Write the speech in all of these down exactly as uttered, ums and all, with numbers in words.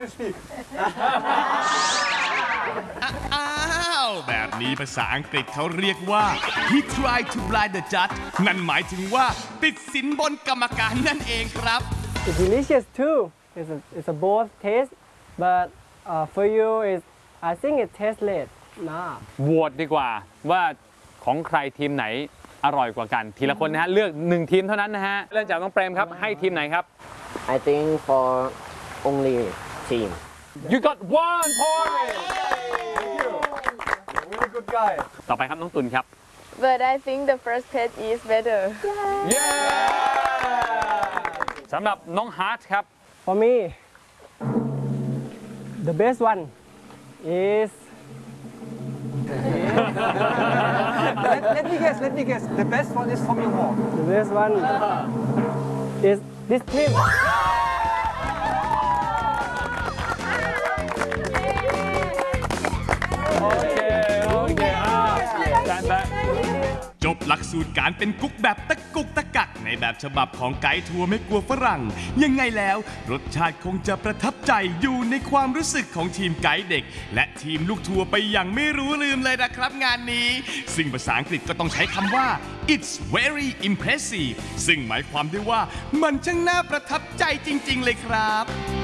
อ้าวแบบนี้ภาษาอังกฤษเขาเรียกว่า he tried to blind the judge นั่นหมายถึงว่าติดสินบนกรรมการนั่นเองครับ It's delicious too. It's a, it's a both taste, but uh, for you is I think it tastes less. Nah. โหวตดีกว่าว่าของใครทีมไหนอร่อยกว่ากันทีละคนนะฮะเลือกหนึ่งทีมเท่านั้นนะฮะเริ่มจากน้องเปรมครับให้ทีมไหนครับ I think for only team. You got one point Really good guy. ต่อไปครับน้องตุลครับ But I think the first page is better. Yeah สำหรับน้องฮาร์ทครับ For me, the best one is. let, let me guess, let me guess. The best one is from your mom. The best one is this trip. โอเคโอเคอ่าการแบบจบหลักสูตรการเป็นกุ๊กแบบตะกุกตะกักในแบบฉบับของไกด์ทัวร์ไม่กลัวฝรั่งยังไงแล้วรสชาติคงจะประทับใจอยู่ในความรู้สึกของทีมไกด์เด็กและทีมลูกทัวร์ไปอย่างไม่รู้ลืมเลยนะครับงานนี้ซึ่งภาษาอังกฤษก็ต้องใช้คำว่า it's very impressive ซึ่งหมายความได้ว่ามันช่างน่าประทับใจจริงๆเลยครับ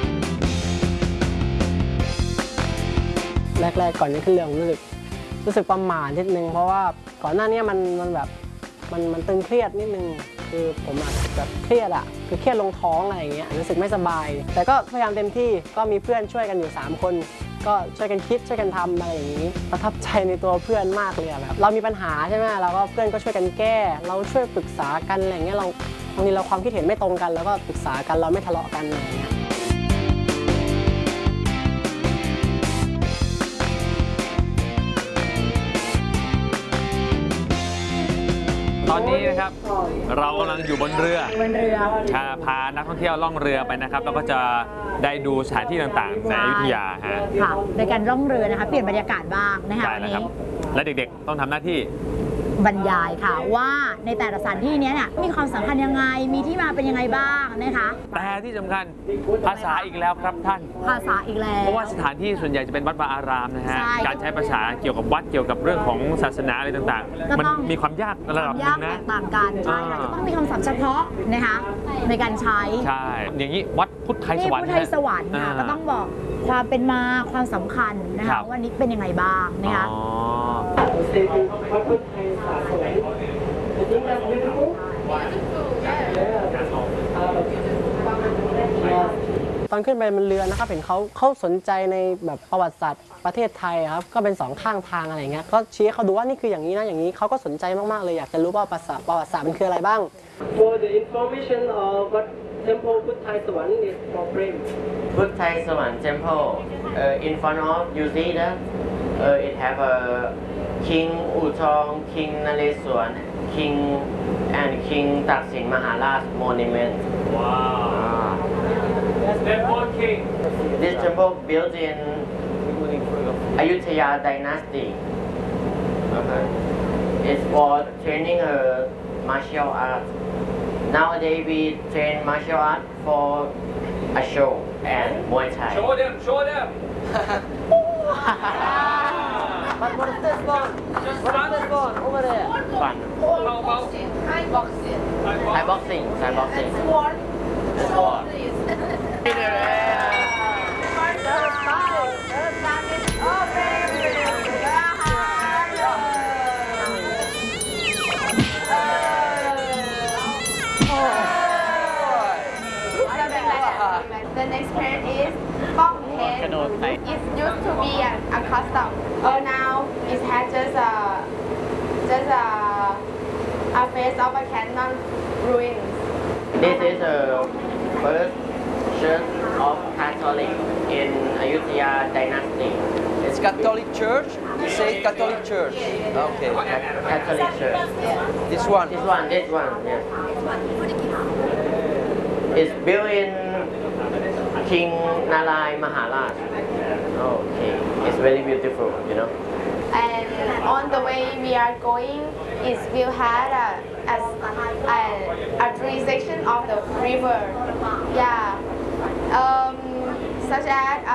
แรกๆก่อนจะขึ้นเรือผมรู้สึกรู้สึกประหม่านิดนึงเพราะว่าก่อนหน้านี้มันมันแบบมันมันตึงเครียดนิดนึงคือผมแบบเครียดอะคือเครียดลงท้องอะไรอย่างเงี้ยรู้สึกไม่สบายแต่ก็พยายามเต็มที่ก็มีเพื่อนช่วยกันอยู่สามคนก็ช่วยกันคิดช่วยกันทำอะไรอย่างนี้ประทับใจในตัวเพื่อนมากเลยแบบเรามีปัญหาใช่ไหมเราก็เพื่อนก็ช่วยกันแก้เราช่วยปรึกษากันอะไรอย่างเงี้ยเราบางทีเราความคิดเห็นไม่ตรงกันแล้วก็ปรึกษากันเราไม่ทะเลาะกันอะไรอย่างเงี้ยตอนนี้นะครับเรากำลังอยู่บนเรือบนเรือชาพานักท่องเที่ยวล่องเรือไปนะครับแล้วก็จะได้ดูสถานที่ต่างๆในอยุธยาฮะค่ะโดยการล่องเรือนะคะเปลี่ยนบรรยากาศบ้างนะคะใช่วันแล้วคนี้รับและเด็กๆต้องทำหน้าที่บรรยายค่ะว่าในแต่ละสถานที่นี้เนี่ยมีความสำคัญยังไงมีที่มาเป็นยังไงบ้างนะคะแต่ที่สำคัญภาษาอีกแล้วครับท่านภาษาอีกแล้วเพราะว่าสถานที่ส่วนใหญ่จะเป็นวัดวาอารามนะฮะใช่การใช้ภาษาเกี่ยวกับวัดเกี่ยวกับเรื่องของศาสนาอะไรต่างก็ๆ มันต้องมีความยากระดับหยานึ่กงแตนะกต่างกันใช่ค่ะอ่าจะต้องมีคำศัพท์เฉพาะนะคะในการใช้ใช่อย่างนี้วัดพุทธไทยสนี่วรรพุค์ทธไทยสวรรค์ค่ะาก็ต้องบอกความเป็นมาความสำคัญนะครัคะบว่านี้เป็นยังไงบ้างนะคะอ๋อตอนขึ้นไปบนเรือนะครับเห็นเขาเขาสนใจในแบบประวัติศาสตร์ประเทศไทยครับก็เป็นสองข้างทางอะไรเงี้ยก็ชี้ให้เขาดูว่านี่คืออย่างนี้นะอย่างนี้เขาก็สนใจมากๆเลยอยากจะรู้ว่าประวัติศาสตร์ประวัติศาสตร์มันคืออะไรบ้าง For the information of what temple พุทธไทยสวรรค์ is for frame Put Thai Sawan Temple. Uh, in front of you see that uh, it have a King Utong, King Naleswaran, King and King Taksin Maharaj monument. Wow. Temple King. This temple built in Ayutthaya dynasty. Okay. It's for training her martial art. Nowadays we train martial art for a show and Muay Thai. Show them, show them. But what is this one? What is this one over there? Fun. How about Thai boxing. Thai boxing. Thai boxing. Sword. Sword. The next page is Bong Head. It used to be a, a custom, but now it has just a just a a face of a cannon ruins. This is the first church of Catholic in Ayutthaya dynasty. It's Catholic Church. You say Catholic Church. Okay. Catholic church. This one. This one, this one, yeah. It's built in King Nalai Maharaj. Okay, it's very beautiful, you know. And on the way we are going, is will have a, a, a, a three section of the river. Yeah. Um, such as